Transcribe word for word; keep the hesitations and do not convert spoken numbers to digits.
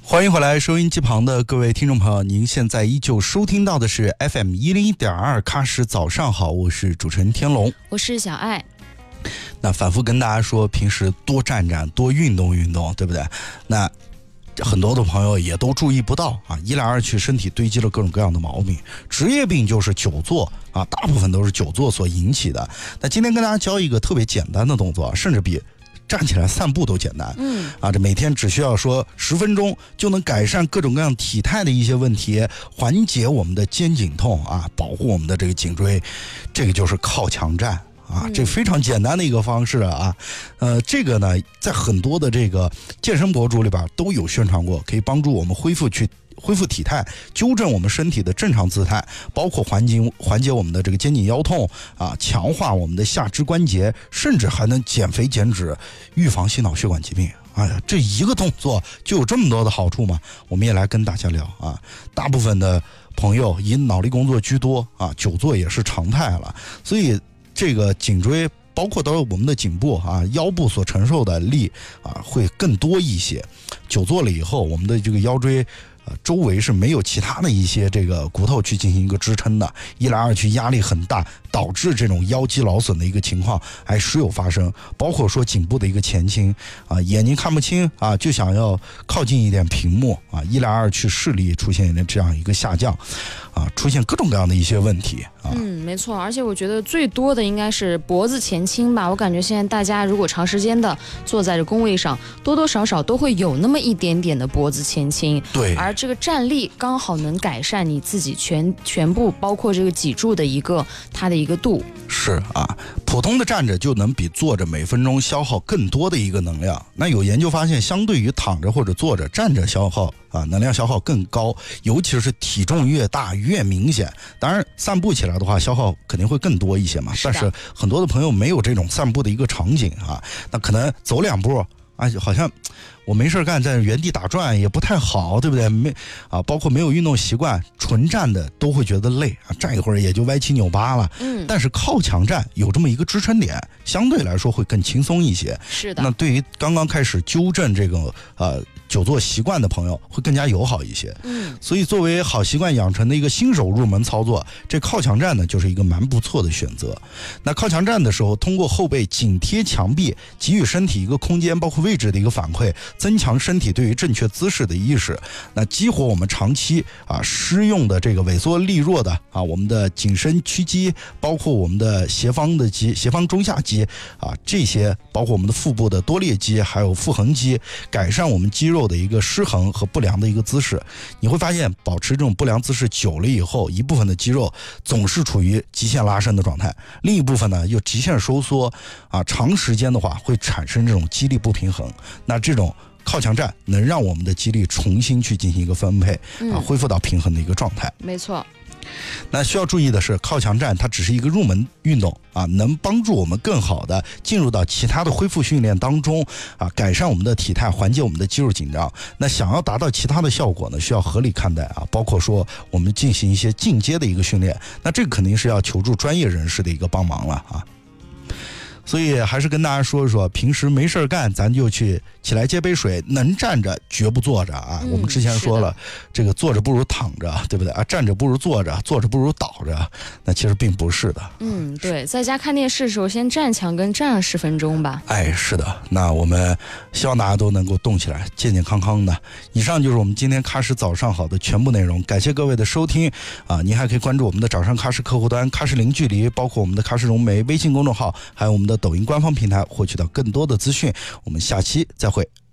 欢迎回来，收音机旁的各位听众朋友，您现在依旧收听到的是 F M 一零一点二喀什早上好，我是主持人天龙， 我是小爱。 那反复跟大家说，平时多站站，多运动运动，对不对？那很多的朋友也都注意不到啊，一来二去身体堆积了各种各样的毛病，职业病就是久坐啊，大部分都是久坐所引起的。那今天跟大家教一个特别简单的动作，甚至比站起来散步都简单， 嗯啊，这每天只需要说十分钟就能改善各种各样体态的一些问题，缓解我们的肩颈痛啊，保护我们的这个颈椎，这个就是靠墙站啊，这非常简单的一个方式啊，呃，这个呢，在很多的这个健身博主里边都有宣传过，可以帮助我们恢复去。恢复体态，纠正我们身体的正常姿态，包括缓解缓解我们的这个肩颈腰痛啊，强化我们的下肢关节，甚至还能减肥减脂，预防心脑血管疾病。哎呀，这一个动作就有这么多的好处吗？我们也来跟大家聊啊。大部分的朋友以脑力工作居多啊，久坐也是常态了，所以这个颈椎。包括到我们的颈部啊、腰部所承受的力啊会更多一些。久坐了以后，我们的这个腰椎呃周围是没有其他的一些这个骨头去进行一个支撑的，一来二去压力很大，导致这种腰肌劳损的一个情况还时有发生。包括说颈部的一个前倾啊，眼睛看不清啊，就想要靠近一点屏幕啊，一来二去视力出现这样一个下降啊，出现各种各样的一些问题啊。 嗯，没错，而且我觉得最多的应该是脖子前倾吧。我感觉现在大家如果长时间的坐在这工位上，多多少少都会有那么一点点的脖子前倾。 对， 而这个站立刚好能改善你自己全全部包括这个脊柱的一个它的一个度。 是啊，普通的站着就能比坐着每分钟消耗更多的一个能量。那有研究发现，相对于躺着或者坐着，站着消耗啊能量消耗更高，尤其是体重越大越明显。当然，散步起来的话，消耗肯定会更多一些嘛。 是但是很多的朋友没有这种散步的一个场景啊，那可能走两步啊，好像我没事干，在原地打转也不太好，对不对？没啊，包括没有运动习惯，纯站的都会觉得累啊，站一会儿也就歪七扭八了。 嗯， 但是靠墙站有这么一个支撑点，相对来说会更轻松一些。 是的。 那对于刚刚开始纠正这个呃久坐习惯的朋友，会更加友好一些。 嗯， 所以作为好习惯养成的一个新手入门操作，这靠墙站呢就是一个蛮不错的选择。那靠墙站的时候，通过后背紧贴墙壁，给予身体一个空间包括位置的一个反馈，增强身体对于正确姿势的意识，那激活我们长期啊施用的这个萎缩力弱的啊我们的颈伸屈肌，包括我们的斜方的肌、斜方中下肌啊，这些包括我们的腹部的多裂肌还有腹横肌，改善我们肌肉的一个失衡和不良的一个姿势。你会发现保持这种不良姿势久了以后，一部分的肌肉总是处于极限拉伸的状态，另一部分呢又极限收缩啊，长时间的话会产生这种肌力不平衡。那这种靠墙站能让我们的肌力重新去进行一个分配啊，恢复到平衡的一个状态。 没错。 那需要注意的是，靠墙站它只是一个入门运动啊，能帮助我们更好的进入到其他的恢复训练当中啊，改善我们的体态，缓解我们的肌肉紧张。那想要达到其他的效果呢，需要合理看待啊，包括说我们进行一些进阶的一个训练，那这个肯定是要求助专业人士的一个帮忙了啊。所以还是跟大家说一说，平时没事干，咱就去起来接杯水，能站着绝不坐着啊。 嗯、 我们之前说了，这个坐着不如躺着，对不对啊？站着不如坐着，坐着不如倒着，那其实并不是的。 嗯，对，在家看电视的时候，先站墙跟站上十分钟吧。 哎，是的，那我们希望大家都能够动起来，健健康康的。以上就是我们今天喀什早上好的全部内容，感谢各位的收听啊！您还可以关注我们的早上喀什客户端、喀什零距离，包括我们的喀什融媒微信公众号，还有我们的抖音官方平台，获取到更多的资讯。我们下期再会。